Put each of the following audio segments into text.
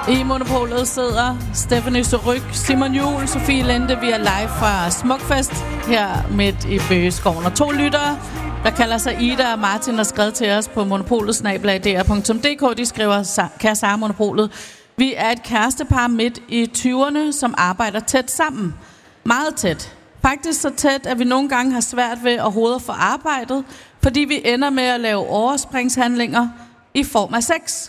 I Monopolet sidder Stephanie Surryk, Simon Juhl, Sofie Linde. Vi er live fra Smukfest her midt i Bøgeskoven. Og 2 lyttere, der kalder sig Ida og Martin, har skrevet til os på monopolet@dr.dk. De skriver, kære Sara Monopolet, vi er et kærestepar midt i 20'erne, som arbejder tæt sammen. Meget tæt. Faktisk så tæt, at vi nogle gange har svært ved overhovedet at få arbejdet, fordi vi ender med at lave overspringshandlinger i form af sex.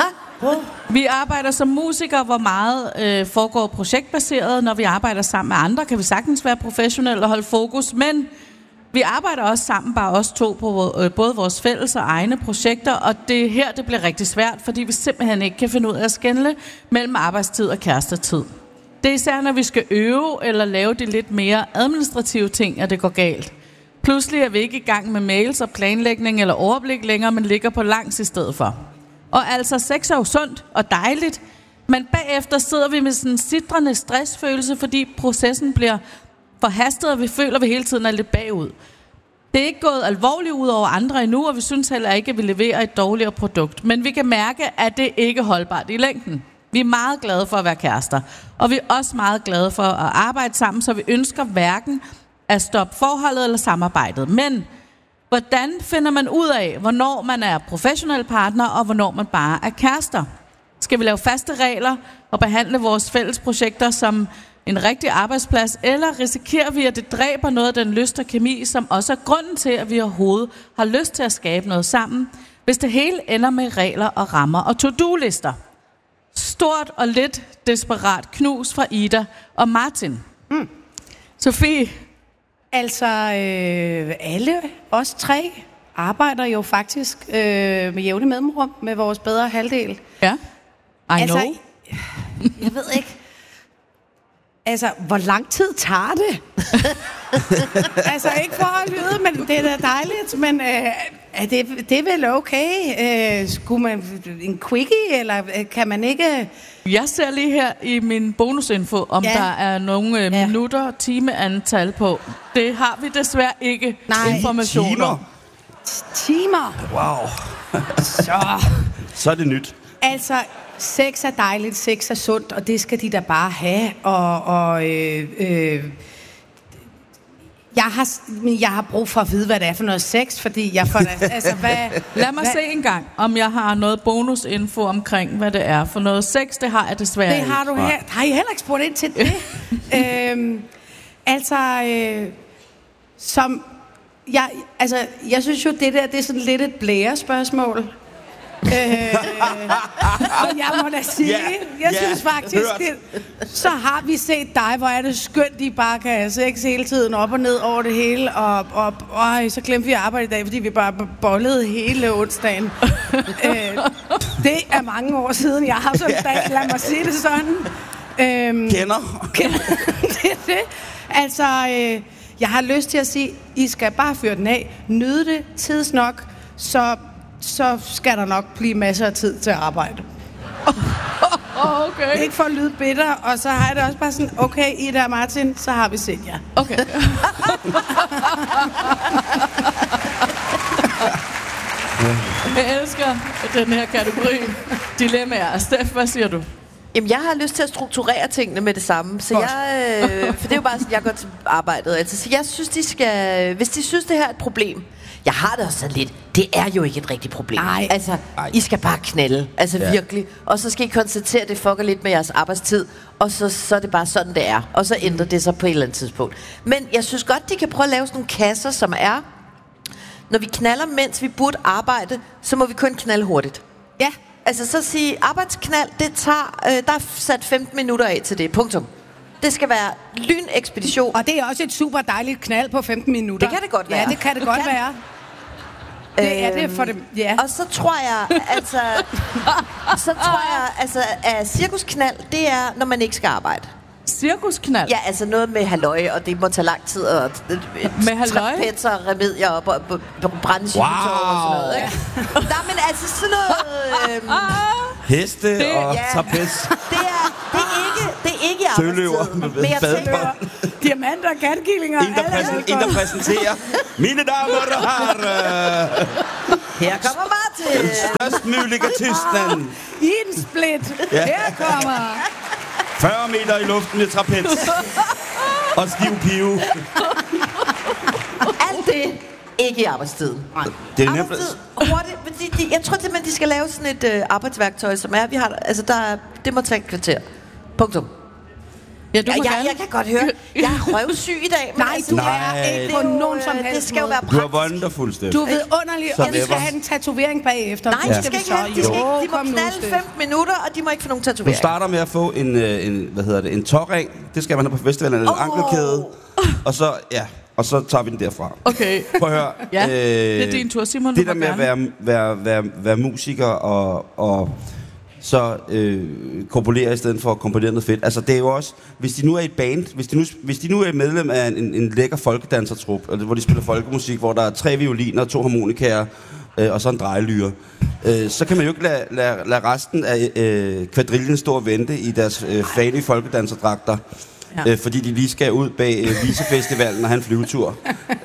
Vi arbejder som musikere, hvor meget foregår projektbaseret. Når vi arbejder sammen med andre, kan vi sagtens være professionelle og holde fokus, men vi arbejder også sammen, bare os to, på både vores fælles og egne projekter, og det her, det bliver rigtig svært, fordi vi simpelthen ikke kan finde ud af at skelne mellem arbejdstid og kærestetid. Det er især, når vi skal øve eller lave de lidt mere administrative ting, at det går galt. Pludselig er vi ikke i gang med mails og planlægning eller overblik længere, men ligger på langs i stedet for. Og altså, sex er jo sundt og dejligt, men bagefter sidder vi med sådan en sidrende stressfølelse, fordi processen bliver forhastet, og vi føler, at vi hele tiden er lidt bagud. Det er ikke gået alvorligt ud over andre endnu, og vi synes heller ikke, at vi leverer et dårligere produkt. Men vi kan mærke, at det ikke er holdbart i længden. Vi er meget glade for at være kærester, og vi er også meget glade for at arbejde sammen, så vi ønsker hverken at stoppe forholdet eller samarbejdet. Men hvordan finder man ud af, hvornår man er professionel partner, og hvornår man bare er kærester? Skal vi lave faste regler og behandle vores fælles projekter som en rigtig arbejdsplads, eller risikerer vi, at det dræber noget af den lyst og kemi, som også er grunden til, at vi overhovedet har lyst til at skabe noget sammen, hvis det hele ender med regler og rammer og to-do-lister? Stort og lidt desperat knus fra Ida og Martin. Sofie? Altså, alle os 3 arbejder jo faktisk med jævne mellemrum med vores bedre halvdel. Ja, I know. Jeg ved ikke. Altså, hvor lang tid tager det? Altså, ikke for at lyde, men det er da dejligt. Men det er vel okay? Skulle man en quickie, eller kan man ikke? Jeg ser lige her i min bonusinfo, om der er nogle minutter, timeantal på. Det har vi desværre ikke informationer. Timer? Wow. Så er det nyt. Altså, sex er dejligt, sex er sundt, og det skal de da bare have. Jeg har brug for at vide, hvad det er for noget sex, fordi jeg får altså, Lad mig se en gang, om jeg har noget bonusinfo omkring, hvad det er for noget sex. Det har jeg desværre ikke. Det har du her. Har I heller ikke spurgt ind til det? Jeg synes jo, det er sådan lidt et blærespørgsmål. Og jeg må da sige, jeg synes faktisk, så har vi set dig, hvor er det skønt, de bare kan have sex hele tiden op og ned over det hele, og så glemte vi at arbejde i dag, fordi vi bare bollede hele onsdagen. Det er mange år siden, jeg har sådan en dag, lad mig sige det sådan. Kender. det. Altså, jeg har lyst til at sige, I skal bare fyre den af, nyde det tidsnok, så skal der nok blive masser af tid til at arbejde. Okay. Ikke for at lyde bitter, og så har jeg det også bare sådan, okay, Ida og Martin, så har vi set jer. Okay. Jeg elsker den her kategori. Dilemmaer. Steff, hvad siger du? Jamen, jeg har lyst til at strukturere tingene med det samme. Så for det er jo bare sådan, jeg går til arbejdet. Altså, så jeg synes, hvis de synes, det her er et problem. Jeg har det også sådan lidt. Det er jo ikke et rigtigt problem. Nej. Altså, I skal bare knalde. Altså, virkelig. Og så skal I konstatere, at det fucker lidt med jeres arbejdstid. Og så er det bare sådan, det er. Og så ændrer det sig på et eller andet tidspunkt. Men jeg synes godt, de kan prøve at lave sådan nogle kasser, som er... Når vi knaller, mens vi burde arbejde, så må vi kun knalde hurtigt. Ja. Altså, så sige, arbejdsknald, det tager... der er sat 15 minutter af til det. Punktum. Det skal være lynekspedition. Og det er også et super dejligt knald på 15 minutter. Det kan det godt være. Ja, det kan det godt være. Det er det for dem, ja. Og så tror jeg, at cirkusknald, det er, når man ikke skal arbejde. Cirkusknald? Ja, altså noget med halløj, og det må tage lang tid, og med halløj? Trapetser og remedier op, og brænde cykeltog og sådan noget, ikke? Nej, men altså sådan noget... Heste og trapez. Det er ikke arbejdstid. Men jeg tænker... Diamanter og katkillinger. En, der præsenterer. Mine damer og herrer. Her kommer Martin. Den størst mulige Tyskland. I en split. Ja. Her kommer. 40 meter i luften med trapez. Og stiv pive. Alt det ikke i arbejdstiden. Det er nemt. Arbejdstid, hurtigt. Jeg tror simpelthen, de skal lave sådan et arbejdsværktøj, som er... det må tage et kvarter. Punktum. Ja, du må jeg kan godt høre, jeg er røvsyg i dag. Nej, du er ikke på nogen som helst. Det skal jo være Du er praktisk. wonderful, Steff. Du er vidunderlig, og vi skal ever. have en tatovering bagefter. Nej, de skal ikke have. De må Kom nu, knalde Steff. 15 minutter, og de må ikke få nogen Du tatovering. starter med at få en tåring. Det skal man have på festivalen, en ankelkæde. Og så tager vi den derfra. Okay. Prøv at høre. Ja, det er din tur, Simon. Det der med at være musiker og så kompolere i stedet for at komponere noget fedt. Altså det er jo også, hvis de nu er et band, hvis de nu er medlem af en lækker folkedansertrup, hvor de spiller folkemusik, hvor der er 3 violiner, 2 harmonikaer og så en drejelyre, så kan man jo ikke lade resten af kvadrillen stå og vente i deres fanlige folkedanserdragter. Ja. Fordi de lige skal ud bag Visefestivalen og have en flyvetur.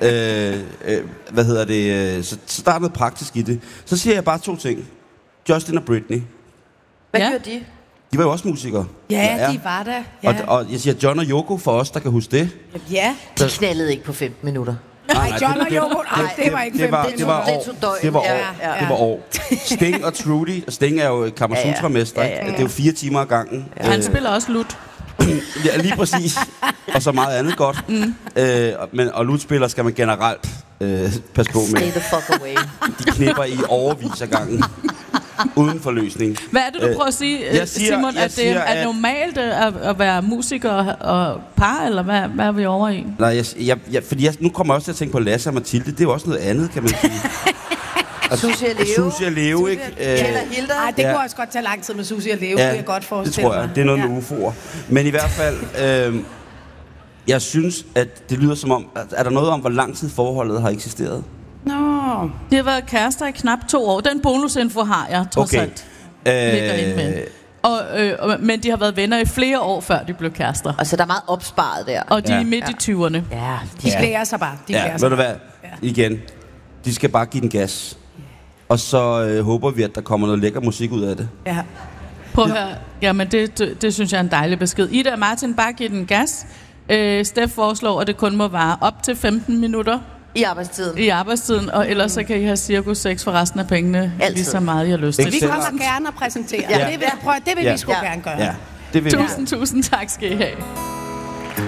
Så der er noget praktisk i det. Så siger jeg bare 2 ting. Justin og Britney. Hvad Ja. gør de? De var jo også musikere. Ja, de var der. Ja. Og jeg siger John og Yoko for os, der kan huske det. Ja. De knaldede ikke på 15 minutter. Nej, John og Yoko. Nej, det var ikke 15 det var minutter. år. Det var år. Sting og Trudy. Sting er jo Kamasutra-mester. Ja. Det er jo 4 timer ad gangen. Han spiller også lut. Ja, lige præcis. Og så meget andet godt. Og lutspiller skal man generelt passe på med. Stay the fuck away. De knipper i overvis af gangen. Uden forløsning. Hvad er det, du prøver at sige, Simon? At det er normalt at være musiker og par, eller hvad er vi over i? Nej, fordi nu kommer jeg også til at tænke på Lasse og Mathilde. Det er jo også noget andet, kan man sige. Sushi at leve, ikke? Eller Hilda. Nej, det kunne også godt tage lang tid med Susie at leve, det kan jeg godt forestille mig. Det tror jeg. Det er noget med UFO'er. Men i hvert fald, jeg synes, at det lyder som om... Er der noget om, hvor lang tid forholdet har eksisteret? Nå. De har været kærester i knap 2 år. Den bonusinfo har jeg, trods alt. Ligger inde med. Men de har været venner i flere år, før de blev kærester. Og så der er meget opsparet der. Og de er midt i 20'erne. Ja, De klæder sig bare. Ved du hvad? Igen. De skal bare give den gas. Og så håber vi, at der kommer noget lækker musik ud af det. Ja. Prøv at høre. Jamen, det synes jeg er en dejlig besked. Ida og Martin, bare giv den gas. Steff foreslår, at det kun må vare op til 15 minutter. I arbejdstiden, og ellers så kan I have cirkus 6 for resten af pengene. Altid. Lige så meget, I har lyst til. Vi kommer gerne og præsentere. Det vil vi sgu gerne gøre. Ja, det vil Tusind tak skal I have.